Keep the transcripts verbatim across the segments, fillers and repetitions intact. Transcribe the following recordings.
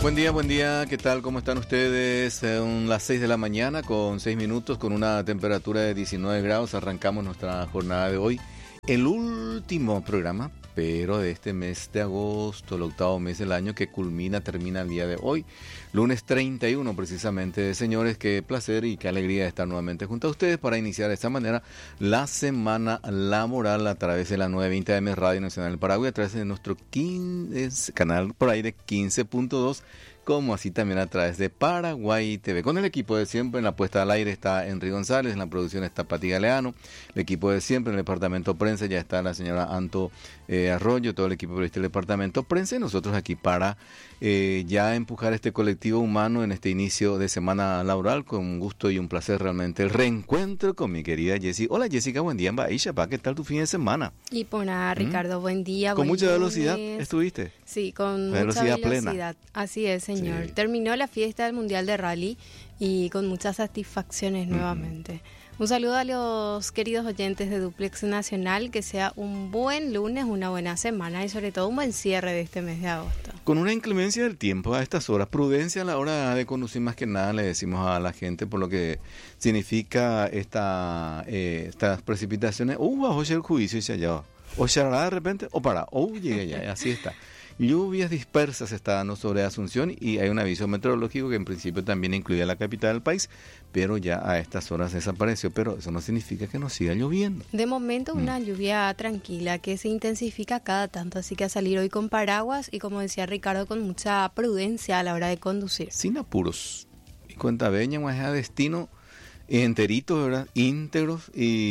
Buen día, buen día, ¿qué tal? ¿Cómo están ustedes? Son las seis de la mañana con seis minutos, con una temperatura de diecinueve grados. Arrancamos nuestra jornada de hoy. El último programa, pero de este mes de agosto, el octavo mes del año que culmina, termina el día de hoy. Lunes treinta y uno precisamente. Señores, qué placer y qué alegría estar nuevamente junto a ustedes para iniciar de esta manera la semana laboral a través de la nueve veinte A M Radio Nacional del Paraguay, a través de nuestro quince, canal por ahí de quince punto dos, como así también a través de Paraguay T V. Con el equipo de siempre, en la puesta al aire está Henry González, en la producción está Pati Galeano, el equipo de siempre, en el departamento prensa ya está la señora Anto eh, Arroyo, todo el equipo periodista del departamento prensa, y nosotros aquí para eh, ya empujar este colectivo humano en este inicio de semana laboral, con un gusto y un placer realmente el reencuentro con mi querida Jessy. Hola Jessica, buen día, Baisha, ¿qué tal tu fin de semana? Y por nada, Ricardo, ¿Mm? Buen día. ¿Con buen mucha lunes. velocidad estuviste? Sí, con velocidad mucha velocidad. Plena. Así es, señor. Sí. Terminó la fiesta del Mundial de Rally y con muchas satisfacciones nuevamente. Uh-huh. Un saludo a los queridos oyentes de Duplex Nacional, que sea un buen lunes, una buena semana y sobre todo un buen cierre de este mes de agosto. Con una inclemencia del tiempo a estas horas, prudencia a la hora de conducir más que nada, le decimos a la gente, por lo que significa esta eh, estas precipitaciones. Uh, bajo el juicio y se allá. O cerrará de repente, o para, o uh, llega ya, así está. Lluvias dispersas se está dando sobre Asunción y hay un aviso meteorológico que en principio también incluía la capital del país, pero ya a estas horas desapareció, pero eso no significa que no siga lloviendo. De momento una mm. lluvia tranquila que se intensifica cada tanto, así que a salir hoy con paraguas y, como decía Ricardo, con mucha prudencia a la hora de conducir. Sin apuros. Y cuenta veña, más a destino enteritos, ¿verdad? Íntegros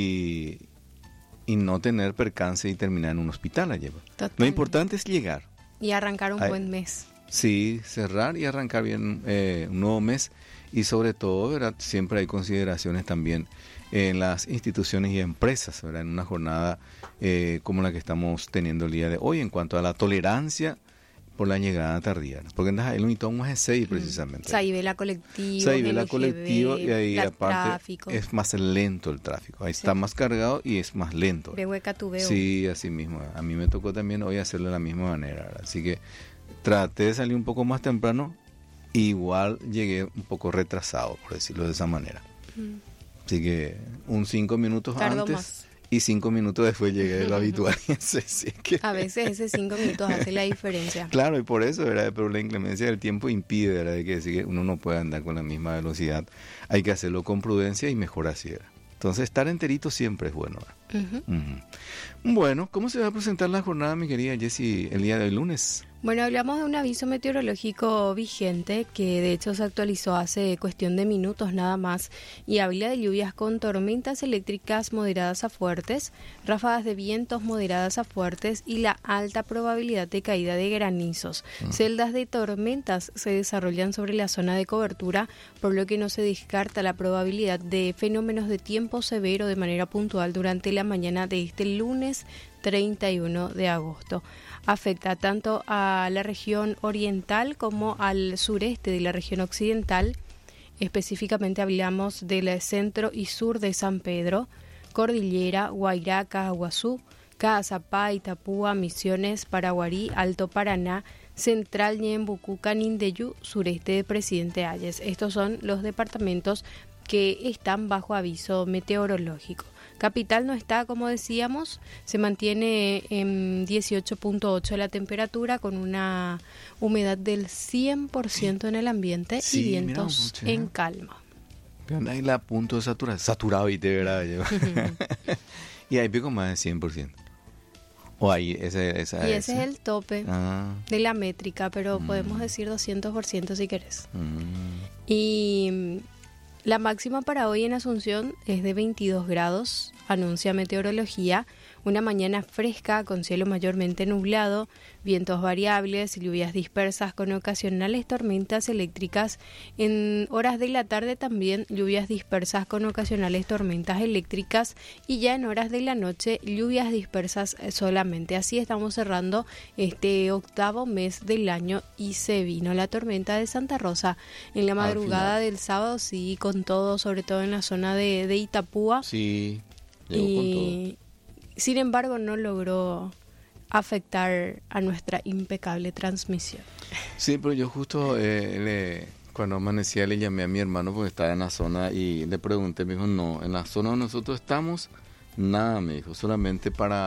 y, y no tener percance y terminar en un hospital allá. Lo importante es llegar. Y arrancar un Ay, buen mes. Sí, cerrar y arrancar bien eh, un nuevo mes. Y sobre todo, ¿verdad? Siempre hay consideraciones también en las instituciones y empresas, ¿verdad? En una jornada eh, como la que estamos teniendo el día de hoy en cuanto a la tolerancia por la llegada tardía, ¿no? Porque el unito más es seis precisamente. Saibé la colectiva, Saibé la colectiva y ahí aparte tráfico. Es más lento el tráfico. Ahí sí. Está más cargado y es más lento. Behueca tu veo. Sí, así mismo. A mí me tocó también hoy hacerlo de la misma manera, ¿verdad? Así que traté de salir un poco más temprano. Igual llegué un poco retrasado, por decirlo de esa manera. Mm. Así que un cinco minutos Tardó antes. Más. Y cinco minutos después llegué de lo habitual. Sí, que... A veces esos cinco minutos hace la diferencia. Claro, y por eso, ¿verdad? Pero la inclemencia del tiempo impide, ¿verdad? De que, decir que uno no puede andar con la misma velocidad. Hay que hacerlo con prudencia y mejor así, ¿verdad? Entonces, estar enterito siempre es bueno, ¿verdad? Uh-huh. Uh-huh. Bueno, ¿cómo se va a presentar la jornada, mi querida Jessy, el día del lunes? Bueno, hablamos de un aviso meteorológico vigente que de hecho se actualizó hace cuestión de minutos nada más y habla de lluvias con tormentas eléctricas moderadas a fuertes, ráfagas de vientos moderadas a fuertes y la alta probabilidad de caída de granizos. Uh-huh. Celdas de tormentas se desarrollan sobre la zona de cobertura, por lo que no se descarta la probabilidad de fenómenos de tiempo severo de manera puntual durante la mañana de este lunes treinta y uno de agosto. Afecta tanto a la región oriental como al sureste de la región occidental. Específicamente hablamos del centro y sur de San Pedro, Cordillera, Guairá, Cajaguazú, Caazapá, Itapúa, Misiones, Paraguarí, Alto Paraná, Central, Ñembucú, Canindeyú, sureste de Presidente Hayes. Estos son los departamentos que están bajo aviso meteorológico. Capital no está, como decíamos, se mantiene en dieciocho punto ocho la temperatura con una humedad del cien por ciento en el ambiente sí, y vientos mira, en calma. Ahí la punto de saturar, saturado y de verdad. Y hay pico más de cien por ciento. O ahí ese, esa, y ese, ese es el tope ah. de la métrica, pero mm. podemos decir doscientos por ciento si querés. Mm. Y la máxima para hoy en Asunción es de veintidós grados, anuncia meteorología, una mañana fresca con cielo mayormente nublado, vientos variables, lluvias dispersas con ocasionales tormentas eléctricas. En horas de la tarde también lluvias dispersas con ocasionales tormentas eléctricas y ya en horas de la noche lluvias dispersas solamente. Así estamos cerrando este octavo mes del año y se vino la tormenta de Santa Rosa en la madrugada del sábado, sí, con todo, sobre todo en la zona de, de Itapúa. Sí, llegó y, con todo. Sin embargo, no logró afectar a nuestra impecable transmisión. Sí, pero yo justo eh, le, cuando amanecía le llamé a mi hermano porque estaba en la zona y le pregunté, me dijo, no, en la zona donde nosotros estamos, nada, me dijo, solamente para